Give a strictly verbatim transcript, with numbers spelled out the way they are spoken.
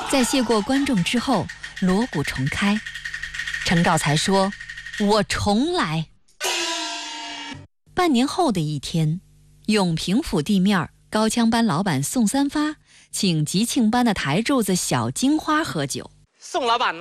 在谢过观众之后，锣鼓重开，程兆才说：“我重来。”半年后的一天，永平府地面高腔班老板宋三发请吉庆班的台柱子小金花喝酒。 宋老板呐，